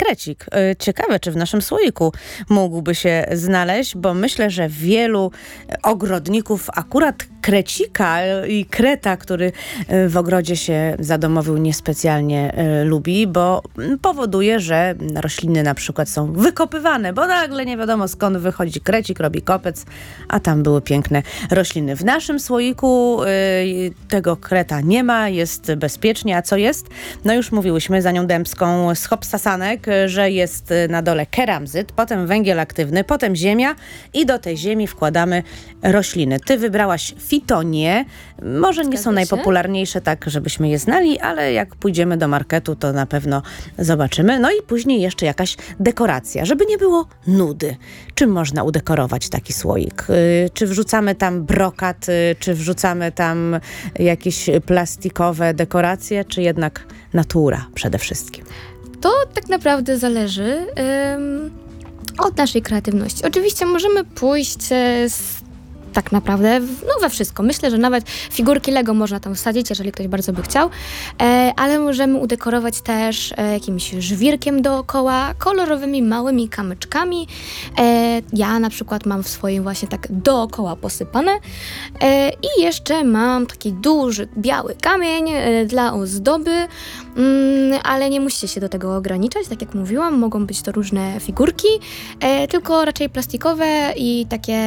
krecik. Ciekawe, czy w naszym słoiku mógłby się znaleźć, bo myślę, że wielu ogrodników akurat krecika i kreta, który w ogrodzie się zadomowił, niespecjalnie lubi, bo powoduje, że rośliny na przykład są wykopywane, bo nagle nie wiadomo skąd wychodzi krecik, robi kopec, a tam były piękne rośliny. W naszym słoiku tego kreta nie ma, jest bezpiecznie. A co jest? No już mówiłyśmy za nią dębską z hopsasanek, że jest na dole keramzyt, potem węgiel aktywny, potem ziemia i do tej ziemi wkładamy rośliny. Ty wybrałaś fitonie. Może nie są najpopularniejsze tak, żebyśmy je znali, ale jak pójdziemy do marketu, to na pewno zobaczymy. No i później jeszcze jakaś dekoracja, żeby nie było nudy. Czym można udekorować taki słoik? Czy wrzucamy tam brokat, czy wrzucamy tam jakieś plastikowe dekoracje, czy jednak natura przede wszystkim? To tak naprawdę zależy od naszej kreatywności. Oczywiście możemy pójść tak naprawdę we wszystko. Myślę, że nawet figurki Lego można tam wsadzić, jeżeli ktoś bardzo by chciał, ale możemy udekorować też jakimś żwirkiem dookoła, kolorowymi, małymi kamyczkami. Ja na przykład mam w swoim właśnie tak dookoła posypane i jeszcze mam taki duży, biały kamień dla ozdoby, ale nie musicie się do tego ograniczać, tak jak mówiłam, mogą być to różne figurki, tylko raczej plastikowe i takie